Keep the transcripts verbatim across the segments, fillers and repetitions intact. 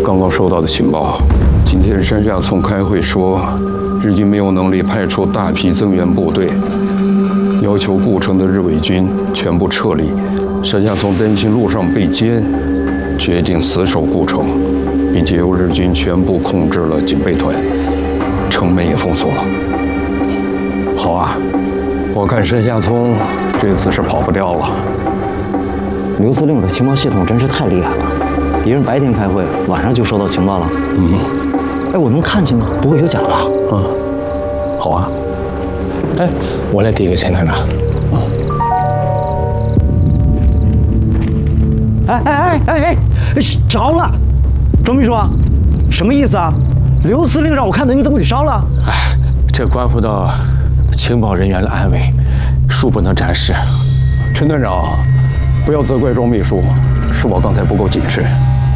刚刚收到的情报，今天山下聪开会说，日军没有能力派出大批增援部队，要求顾城的日伪军全部撤离。山下聪担心路上被歼，决定死守顾城，并且由日军全部控制了警备团，城门也封锁了。好啊，我看山下聪这次是跑不掉了。 刘司令的情报系统真是太厉害了，敌人白天开会，晚上就收到情报了。 嗯， 哎，我能看清吗？不会有假吧？ 嗯，好啊。 哎，我来递给陈团长。 哎哎哎哎哎，着了！周秘书，什么意思啊？刘司令让我看的，你怎么给烧了？ 哎，这关乎到情报人员的安危，恕不能展示。 陈团长，不要责怪庄秘书，是我刚才不够谨慎。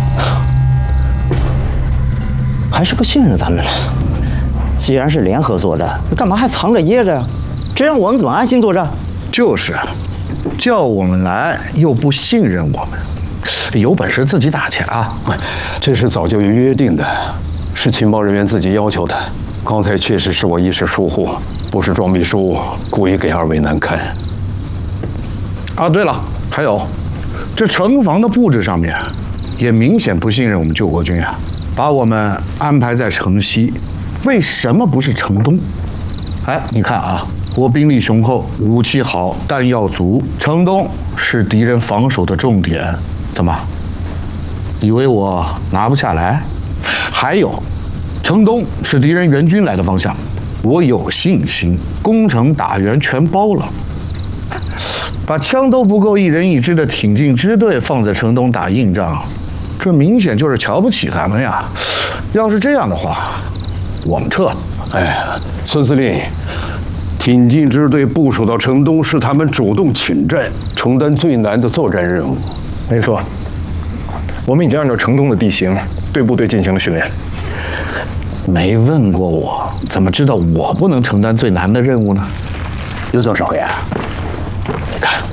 还是不信任咱们了。既然是联合作战，干嘛还藏着掖着呀？这样我们怎么安心作战？ 就是，叫我们来又不信任我们，有本事自己打去啊！ 这是早就有约定的，是情报人员自己要求的。刚才确实是我一时疏忽，不是庄秘书故意给二位难堪。 啊，对了，还有，这城防的布置上面，也明显不信任我们救国军啊，把我们安排在城西，为什么不是城东？哎，你看啊，我兵力雄厚，武器好，弹药足，城东是敌人防守的重点，怎么？以为我拿不下来？还有，城东是敌人援军来的方向，我有信心攻城打援全包了。把枪都不够一人一支的挺进支队放在城东打硬仗，这明显就是瞧不起咱们呀！要是这样的话，我们撤了。 哎，孙司令，挺进支队部署到城东是他们主动请战，承担最难的作战任务。 没错，我们已经按照城东的地形对部队进行了训练。 没问过我，怎么知道我不能承担最难的任务呢？ 刘总指挥啊，你看，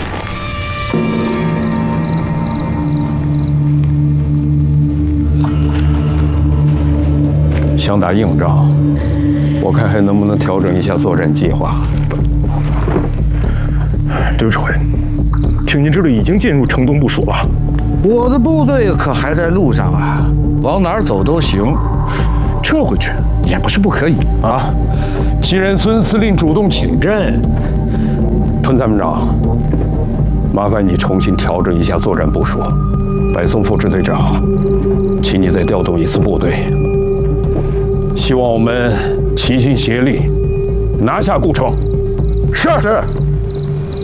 想打硬仗，我看还能不能调整一下作战计划。 刘指挥，挺进支队已经进入城东部署了。 我的部队可还在路上啊，往哪儿走都行，撤回去也不是不可以啊。 既然孙司令主动请战，屯参谋长，麻烦你重新调整一下作战部署。白松副支队长，请你再调动一次部队。希望我们齐心协力，拿下顾城。 是是。